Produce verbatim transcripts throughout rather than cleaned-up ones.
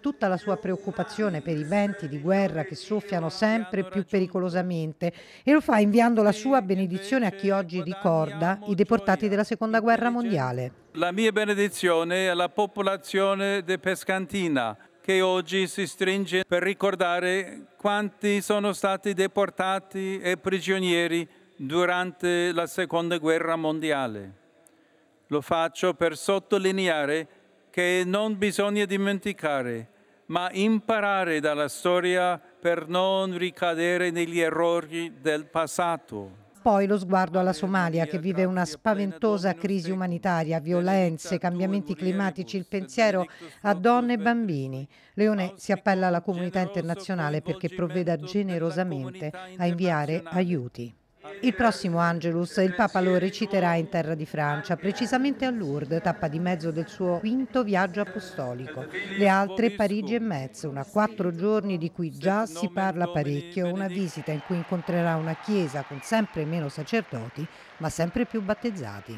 tutta la sua preoccupazione per i venti di guerra che soffiano sempre più pericolosamente e lo fa inviando la sua benedizione a chi oggi ricorda i deportati della Seconda Guerra Mondiale. La mia benedizione alla popolazione di Pescantina, che oggi si stringe per ricordare quanti sono stati deportati e prigionieri durante la Seconda Guerra Mondiale. Lo faccio per sottolineare che non bisogna dimenticare, ma imparare dalla storia per non ricadere negli errori del passato. Poi lo sguardo alla Somalia, che vive una spaventosa crisi umanitaria, violenze, cambiamenti climatici, il pensiero a donne e bambini. Leone si appella alla comunità internazionale perché provveda generosamente a inviare aiuti. Il prossimo Angelus il Papa lo reciterà in terra di Francia, precisamente a Lourdes, tappa di mezzo del suo quinto viaggio apostolico. Le altre Parigi e Metz, una quattro giorni di cui già si parla parecchio, una visita in cui incontrerà una chiesa con sempre meno sacerdoti, ma sempre più battezzati.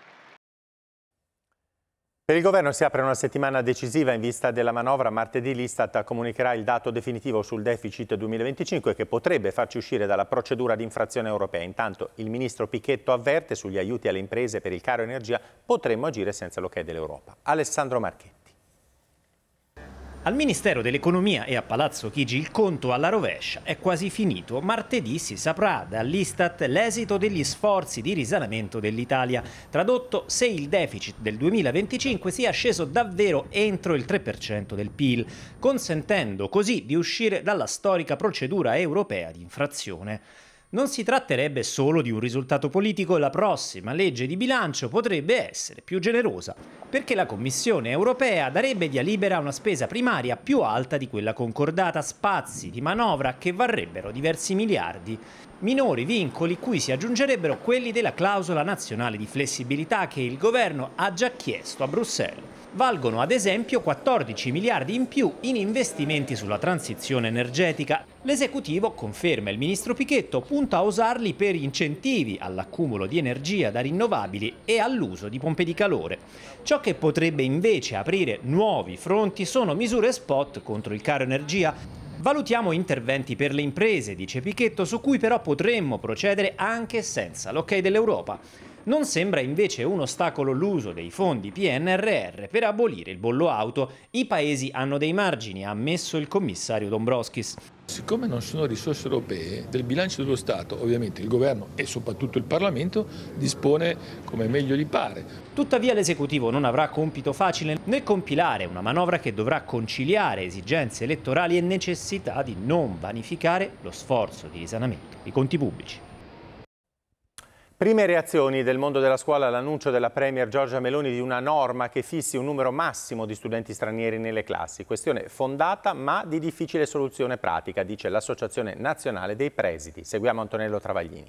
Per il governo si apre una settimana decisiva in vista della manovra. Martedì l'Istat comunicherà il dato definitivo sul deficit duemilaventicinque che potrebbe farci uscire dalla procedura di infrazione europea. Intanto il ministro Pichetto avverte sugli aiuti alle imprese per il caro energia potremmo agire senza l'ok dell'Europa. Alessandro Marchetti. Al Ministero dell'Economia e a Palazzo Chigi il conto alla rovescia è quasi finito. Martedì si saprà dall'Istat l'esito degli sforzi di risanamento dell'Italia. Tradotto, se il deficit del duemilaventicinque sia sceso davvero entro il tre per cento del P I L, consentendo così di uscire dalla storica procedura europea di infrazione. Non si tratterebbe solo di un risultato politico, la prossima legge di bilancio potrebbe essere più generosa, perché la Commissione europea darebbe via libera a una spesa primaria più alta di quella concordata, spazi di manovra che varrebbero diversi miliardi. Minori vincoli cui si aggiungerebbero quelli della clausola nazionale di flessibilità che il governo ha già chiesto a Bruxelles. Valgono ad esempio quattordici miliardi in più in investimenti sulla transizione energetica. L'esecutivo, conferma il ministro Pichetto, punta a usarli per incentivi all'accumulo di energia da rinnovabili e all'uso di pompe di calore. Ciò che potrebbe invece aprire nuovi fronti sono misure spot contro il caro energia. Valutiamo interventi per le imprese, dice Pichetto, su cui però potremmo procedere anche senza l'ok dell'Europa. Non sembra invece un ostacolo l'uso dei fondi P N R R per abolire il bollo auto. I paesi hanno dei margini, ha ammesso il commissario Dombrovskis. Siccome non sono risorse europee, del bilancio dello Stato, ovviamente il governo e soprattutto il Parlamento dispone come meglio gli pare. Tuttavia l'esecutivo non avrà compito facile nel compilare una manovra che dovrà conciliare esigenze elettorali e necessità di non vanificare lo sforzo di risanamento dei conti pubblici. Prime reazioni del mondo della scuola all'annuncio della Premier Giorgia Meloni di una norma che fissi un numero massimo di studenti stranieri nelle classi. Questione fondata ma di difficile soluzione pratica, dice l'Associazione Nazionale dei Presidi. Seguiamo Antonello Travaglini.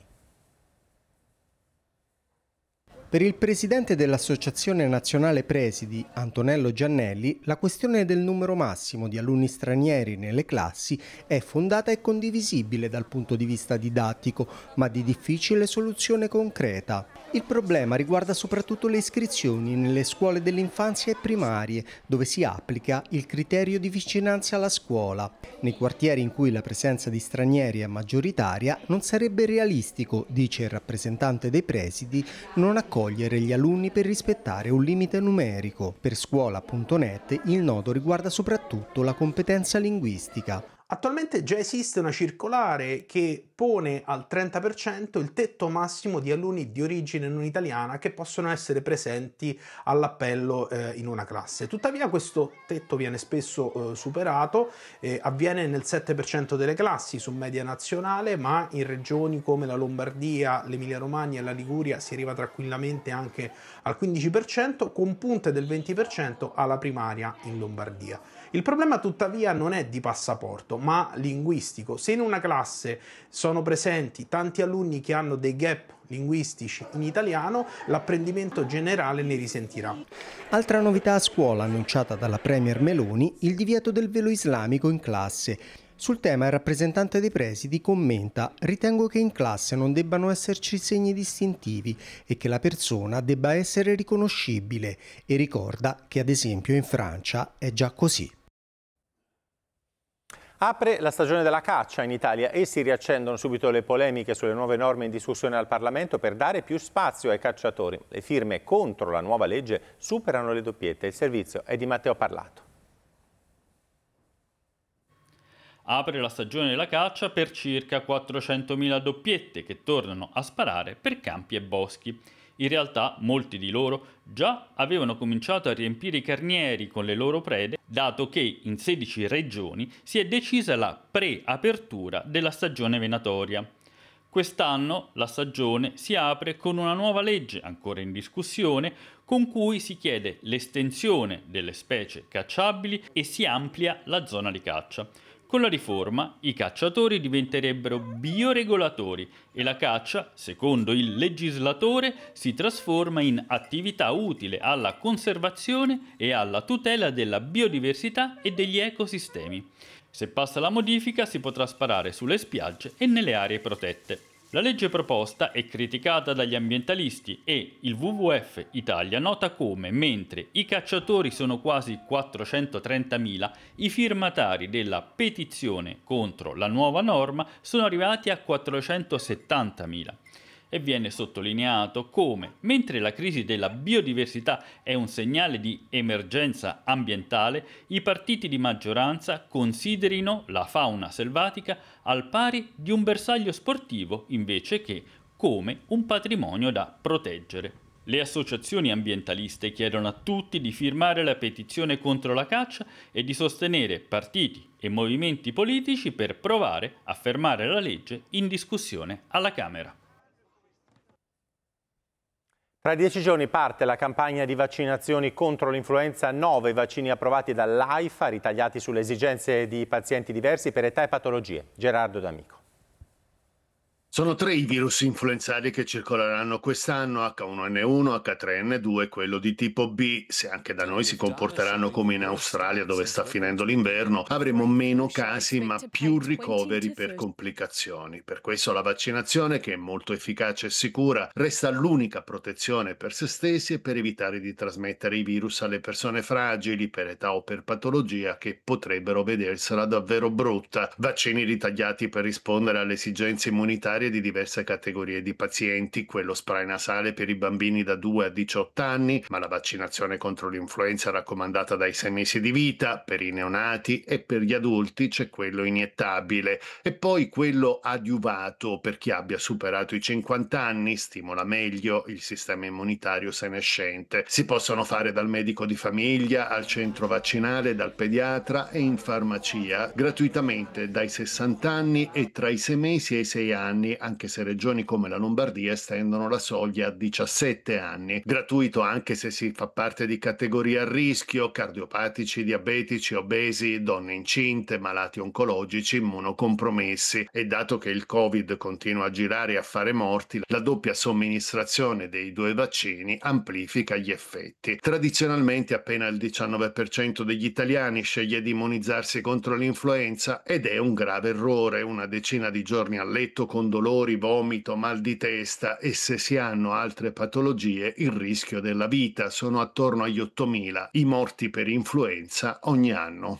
Per il presidente dell'Associazione Nazionale Presidi, Antonello Giannelli, la questione del numero massimo di alunni stranieri nelle classi è fondata e condivisibile dal punto di vista didattico, ma di difficile soluzione concreta. Il problema riguarda soprattutto le iscrizioni nelle scuole dell'infanzia e primarie, dove si applica il criterio di vicinanza alla scuola. Nei quartieri in cui la presenza di stranieri è maggioritaria, non sarebbe realistico, dice il rappresentante dei presidi, non accogliere gli alunni per rispettare un limite numerico. Per scuola punto net il nodo riguarda soprattutto la competenza linguistica. Attualmente già esiste una circolare che pone al trenta per cento il tetto massimo di alunni di origine non italiana che possono essere presenti all'appello eh, in una classe. Tuttavia questo tetto viene spesso eh, superato, eh, avviene nel sette per cento delle classi su media nazionale, ma in regioni come la Lombardia, l'Emilia Romagna e la Liguria si arriva tranquillamente anche al quindici per cento, con punte del venti per cento alla primaria in Lombardia. Il problema tuttavia non è di passaporto, ma linguistico. Se in una classe sono presenti tanti alunni che hanno dei gap linguistici in italiano, l'apprendimento generale ne risentirà. Altra novità a scuola annunciata dalla Premier Meloni, il divieto del velo islamico in classe. Sul tema il rappresentante dei presidi commenta: ritengo che in classe non debbano esserci segni distintivi e che la persona debba essere riconoscibile, e ricorda che ad esempio in Francia è già così. Apre la stagione della caccia in Italia e si riaccendono subito le polemiche sulle nuove norme in discussione al Parlamento per dare più spazio ai cacciatori. Le firme contro la nuova legge superano le doppiette. Il servizio è di Matteo Parlato. Apre la stagione della caccia per circa quattrocentomila doppiette che tornano a sparare per campi e boschi. In realtà molti di loro già avevano cominciato a riempire i carnieri con le loro prede, dato che in sedici regioni si è decisa la pre-apertura della stagione venatoria. Quest'anno la stagione si apre con una nuova legge, ancora in discussione, con cui si chiede l'estensione delle specie cacciabili e si amplia la zona di caccia. Con la riforma i cacciatori diventerebbero bioregolatori e la caccia, secondo il legislatore, si trasforma in attività utile alla conservazione e alla tutela della biodiversità e degli ecosistemi. Se passa la modifica si potrà sparare sulle spiagge e nelle aree protette. La legge proposta è criticata dagli ambientalisti e il W W F Italia nota come, mentre i cacciatori sono quasi quattrocentotrentamila, i firmatari della petizione contro la nuova norma sono arrivati a quattrocentosettantamila. E viene sottolineato come, mentre la crisi della biodiversità è un segnale di emergenza ambientale, i partiti di maggioranza considerino la fauna selvatica al pari di un bersaglio sportivo invece che come un patrimonio da proteggere. Le associazioni ambientaliste chiedono a tutti di firmare la petizione contro la caccia e di sostenere partiti e movimenti politici per provare a fermare la legge in discussione alla Camera. Tra dieci giorni parte la campagna di vaccinazioni contro l'influenza. Nove vaccini approvati dall'AIFA, ritagliati sulle esigenze di pazienti diversi per età e patologie. Gerardo D'Amico. Sono tre i virus influenzali che circoleranno quest'anno, acca uno enne uno, acca tre enne due e quello di tipo B. Se anche da noi si comporteranno come in Australia, dove sta finendo l'inverno, avremo meno casi ma più ricoveri per complicazioni. Per questo la vaccinazione, che è molto efficace e sicura, resta l'unica protezione per se stessi e per evitare di trasmettere i virus alle persone fragili per età o per patologia che potrebbero vedersela davvero brutta. Vaccini ritagliati per rispondere alle esigenze immunitarie di diverse categorie di pazienti, quello spray nasale per i bambini da due a diciotto anni, ma la vaccinazione contro l'influenza raccomandata dai sei mesi di vita, per i neonati, e per gli adulti c'è quello iniettabile, e poi quello adiuvato per chi abbia superato i cinquanta anni, stimola meglio il sistema immunitario senescente. Si possono fare dal medico di famiglia, al centro vaccinale, dal pediatra e in farmacia, gratuitamente dai sessanta anni e tra i sei mesi e i sei anni, anche se regioni come la Lombardia estendono la soglia a diciassette anni. Gratuito anche se si fa parte di categorie a rischio, cardiopatici, diabetici, obesi, donne incinte, malati oncologici, immunocompromessi. E dato che il Covid continua a girare e a fare morti, la doppia somministrazione dei due vaccini amplifica gli effetti. Tradizionalmente appena il diciannove per cento degli italiani sceglie di immunizzarsi contro l'influenza ed è un grave errore. Una decina di giorni a letto con dolori, vomito, mal di testa e se si hanno altre patologie il rischio della vita. Sono attorno agli ottomila i morti per influenza ogni anno.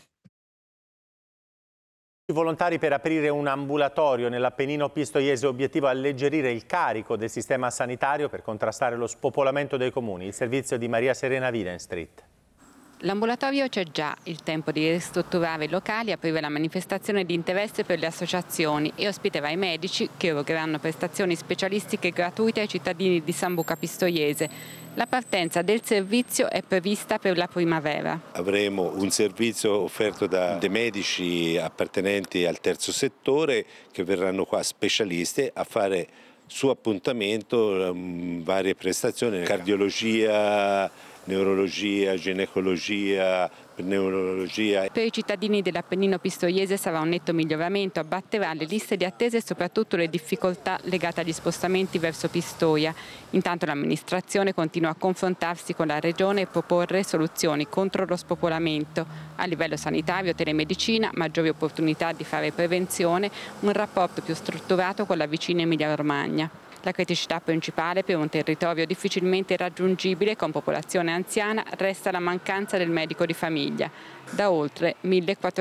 Volontari per aprire un ambulatorio nell'Appennino pistoiese, obiettivo alleggerire il carico del sistema sanitario per contrastare lo spopolamento dei comuni. Il servizio di Maria Serena Widenstreet. L'ambulatorio c'è già, il tempo di ristrutturare i locali, aprire la manifestazione di interesse per le associazioni e ospiterà i medici che erogheranno prestazioni specialistiche gratuite ai cittadini di Sambuca Pistoiese. La partenza del servizio è prevista per la primavera. Avremo un servizio offerto da dei medici appartenenti al terzo settore che verranno qua specialisti a fare su appuntamento um, varie prestazioni, cardiologia, neurologia, ginecologia, pneumologia. Per i cittadini dell'Appennino pistoiese sarà un netto miglioramento, abbatterà le liste di attesa e soprattutto le difficoltà legate agli spostamenti verso Pistoia. Intanto l'amministrazione continua a confrontarsi con la regione e proporre soluzioni contro lo spopolamento. A livello sanitario, telemedicina, maggiori opportunità di fare prevenzione, un rapporto più strutturato con la vicina Emilia-Romagna. La criticità principale per un territorio difficilmente raggiungibile con popolazione anziana resta la mancanza del medico di famiglia, da oltre millequattrocento